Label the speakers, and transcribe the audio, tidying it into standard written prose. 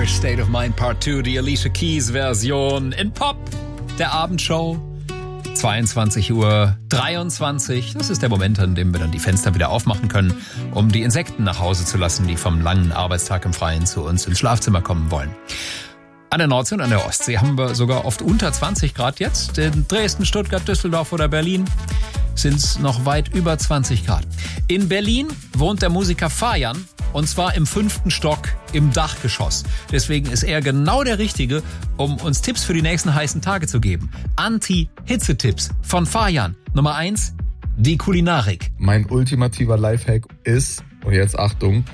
Speaker 1: State of Mind Part 2, die Alicia Keys Version in Pop der Abendshow. 22:23 Uhr. Das ist der Moment, an dem wir dann die Fenster wieder aufmachen können, um die Insekten nach Hause zu lassen, die vom langen Arbeitstag im Freien zu uns ins Schlafzimmer kommen wollen. An der Nordsee und an der Ostsee haben wir sogar oft unter 20 Grad jetzt. In Dresden, Stuttgart, Düsseldorf oder Berlin sind es noch weit über 20 Grad. In Berlin wohnt der Musiker Fajan, und zwar im 5. Stock im Dachgeschoss. Deswegen ist er genau der Richtige, um uns Tipps für die nächsten heißen Tage zu geben. Anti-Hitze-Tipps von Fajan. Nummer 1, die Kulinarik.
Speaker 2: Mein ultimativer Lifehack ist, und jetzt Achtung,